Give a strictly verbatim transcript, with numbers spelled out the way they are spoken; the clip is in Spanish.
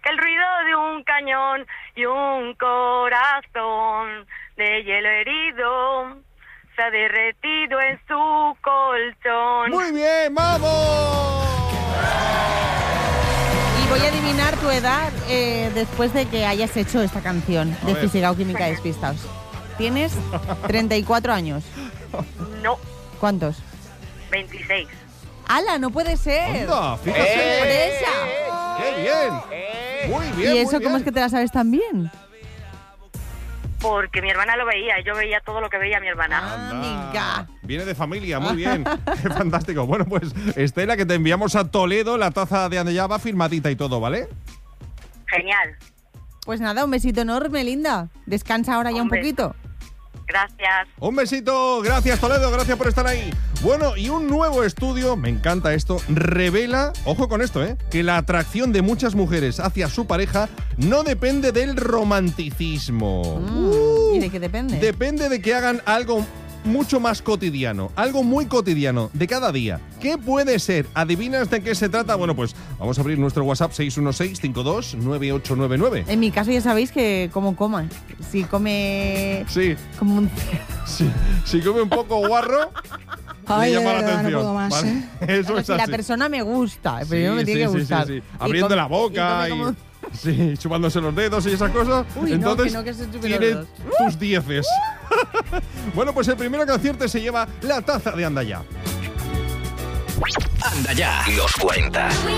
el ruido de un cañón y un corazón de hielo herido se ha derretido en su colchón. ¡Muy bien, vamos! Y voy a adivinar tu edad eh, después de que hayas hecho esta canción de Física o Química Despistados. Tienes treinta y cuatro años. No. ¿Cuántos? veintiséis. ¡Hala, no puede ser! ¡Anda, fíjate! ¡Sorpresa! ¡Qué bien! Muy bien, ¿Y eso muy bien. cómo es que te la sabes tan bien? Porque mi hermana lo veía, yo veía todo lo que veía mi hermana. Amiga. Viene de familia, muy bien. Qué fantástico. Bueno, pues Estela, que te enviamos a Toledo la taza de Andallá, va firmadita y todo, ¿vale? Genial. Pues nada, un besito enorme, linda. Descansa ahora ya un Hombre. poquito. Gracias. Un besito, gracias Toledo, gracias por estar ahí. Bueno, y un nuevo estudio, me encanta esto, revela, ojo con esto, ¿eh? que la atracción de muchas mujeres hacia su pareja no depende del romanticismo. Mm, Uh, ¿Y de qué depende? Depende de que hagan algo mucho más cotidiano, algo muy cotidiano, de cada día. ¿Qué puede ser? ¿Adivinas de qué se trata? Bueno, pues vamos a abrir nuestro WhatsApp seis uno seis, cinco dos, nueve ocho nueve nueve. En mi caso ya sabéis que como coman. Si come Sí, como un... sí, si come un poco guarro, Ay, me llama de la verdad, no atención. puedo más, ¿vale? ¿eh? Eso Pero es si la así. persona me gusta, pero Sí, no me tiene sí, que sí, gustar. sí, sí. Y Abriendo come- la boca y y, come como- sí, chupándose los dedos y esas cosas. Uy, no, Entonces, que no, que se chupe los tiene dedos. tus dieces. Bueno, pues el primero que acierte se lleva la taza de Andallá. Anda ya, los cuenta.